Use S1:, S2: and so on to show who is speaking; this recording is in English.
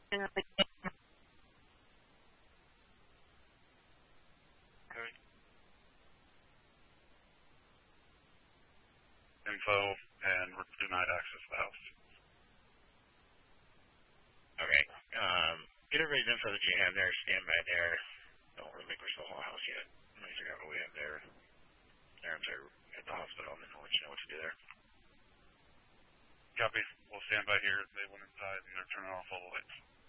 S1: Okay. Info and denied access to the house.
S2: Okay. Get everybody's info that you have there. Stand by there. Don't relinquish the whole house yet. Let me figure out what we have there. There, I'm sorry, at the hospital, and then I'll let you know what to do there.
S1: Copy. We'll stand by here. They went inside and they're turning off all the lights.